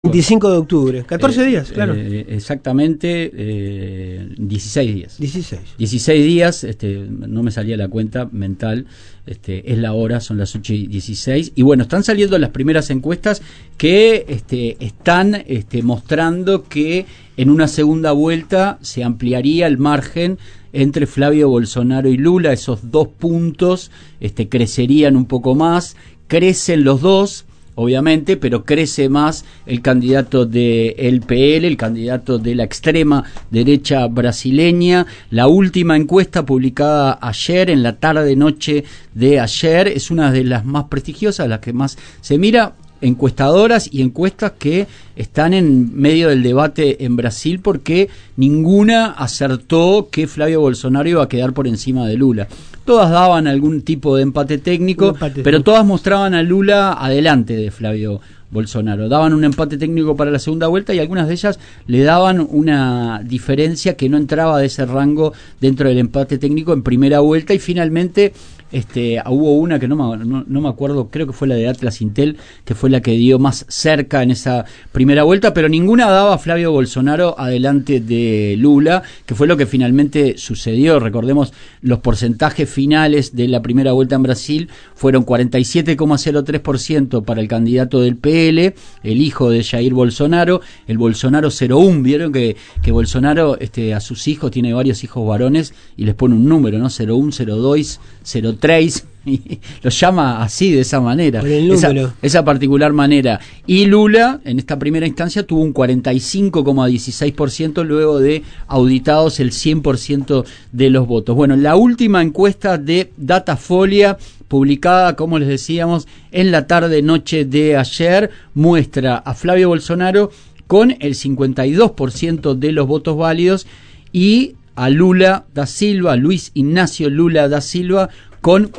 25 de octubre, 14 días, claro. Exactamente, 16 días. 16 días, no me salía la cuenta mental, es la hora, son las 8:16. Y bueno, están saliendo las primeras encuestas que están mostrando que en una segunda vuelta se ampliaría el margen entre Flavio Bolsonaro y Lula. Esos 2 puntos crecerían un poco más, crecen los dos, obviamente, pero crece más el candidato del PL, el candidato de la extrema derecha brasileña. La última encuesta publicada ayer, en la tarde-noche de ayer, es una de las más prestigiosas, las que más se mira. Encuestadoras y encuestas que están en medio del debate en Brasil, porque ninguna acertó que Flavio Bolsonaro iba a quedar por encima de Lula. Todas daban algún tipo de empate técnico, pero todas mostraban a Lula adelante de Flavio Bolsonaro. Daban un empate técnico para la segunda vuelta y algunas de ellas le daban una diferencia que no entraba de ese rango dentro del empate técnico en primera vuelta. Y finalmente hubo una que no me acuerdo, creo que fue la de Atlas Intel, que fue la que dio más cerca en esa primera vuelta, pero ninguna daba a Flavio Bolsonaro adelante de Lula, que fue lo que finalmente sucedió. Recordemos, los porcentajes finales de la primera vuelta en Brasil fueron 47,03% para el candidato del PL, el hijo de Jair Bolsonaro, el Bolsonaro 01. Vieron que Bolsonaro a sus hijos, tiene varios hijos varones y les pone un número, ¿no? 01, 02, 03, y los llama así, de esa manera, esa particular manera. Y Lula, en esta primera instancia, tuvo un 45,16% luego de auditados el 100% de los votos. Bueno, la última encuesta de Datafolia, publicada, como les decíamos, en la tarde-noche de ayer, muestra a Flavio Bolsonaro con el 52% de los votos válidos y a Lula da Silva, Luis Ignacio Lula da Silva, con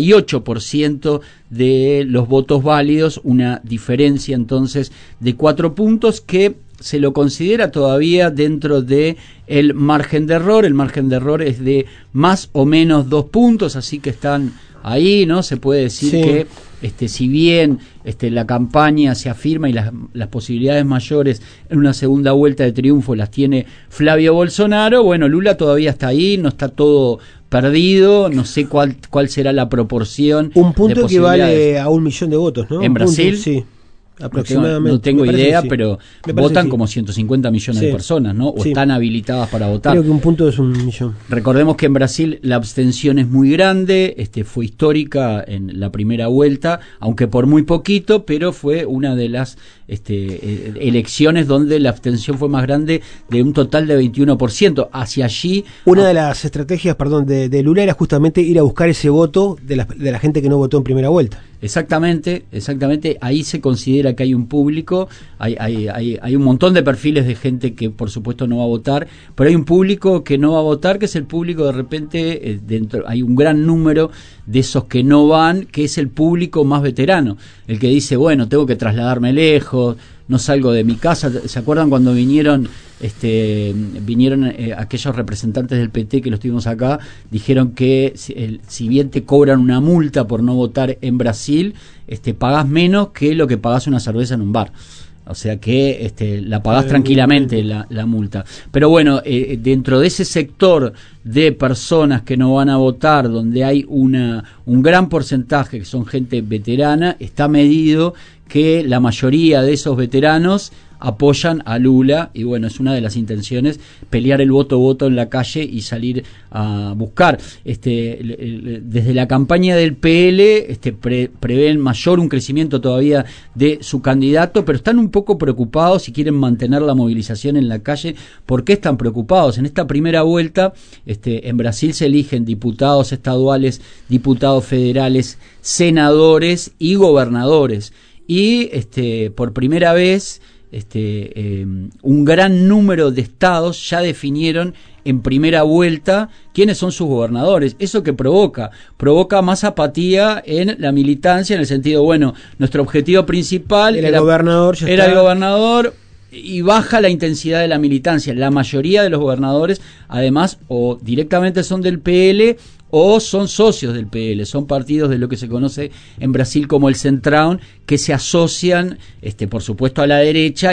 48% de los votos válidos, una diferencia entonces de 4 puntos que se lo considera todavía dentro de el margen de error. El margen de error es de más o menos 2 puntos, así que están ahí, ¿no? Se puede decir que si bien la campaña se afirma y las posibilidades mayores en una segunda vuelta de triunfo las tiene Flavio Bolsonaro, bueno, Lula todavía está ahí, no está todo perdido, no sé cuál será la proporción. Un punto equivale a 1 millón de votos, ¿no? En Brasil, sí. Aproximadamente. No tengo idea, sí, pero votan como 150 millones de personas, ¿no? O están habilitadas para votar. Creo que un punto es 1 millón. Recordemos que en Brasil la abstención es muy grande, fue histórica en la primera vuelta, aunque por muy poquito, pero fue una de las elecciones donde la abstención fue más grande, de un total de 21%. Hacia allí... Una de las estrategias, de Lula era justamente ir a buscar ese voto de la gente que no votó en primera vuelta. Exactamente, ahí se considera que hay un público, hay un montón de perfiles de gente que por supuesto no va a votar, pero hay un público que no va a votar, que es el público, de repente, hay un gran número de esos que no van, que es el público más veterano, el que dice, bueno, tengo que trasladarme lejos, no salgo de mi casa. ¿Se acuerdan cuando vinieron aquellos representantes del PT que los tuvimos acá? Dijeron que si bien te cobran una multa por no votar en Brasil, pagás menos que lo que pagás una cerveza en un bar. O sea que la pagás tranquilamente la multa. Pero bueno, dentro de ese sector de personas que no van a votar, donde hay un gran porcentaje que son gente veterana, está medido que la mayoría de esos veteranos apoyan a Lula, y bueno, es una de las intenciones, pelear el voto en la calle y salir a buscar. Desde la campaña del PL prevén un crecimiento todavía de su candidato, pero están un poco preocupados y quieren mantener la movilización en la calle. ¿Por qué están preocupados? En esta primera vuelta, en Brasil se eligen diputados estaduales, diputados federales, senadores y gobernadores, y por primera vez un gran número de estados ya definieron en primera vuelta quiénes son sus gobernadores. Eso que provoca más apatía en la militancia, en el sentido, bueno, nuestro objetivo principal era el gobernador, y baja la intensidad de la militancia. La mayoría de los gobernadores, además, o directamente son del PL o son socios del PL, son partidos de lo que se conoce en Brasil como el Centrão, que se asocian, por supuesto, a la derecha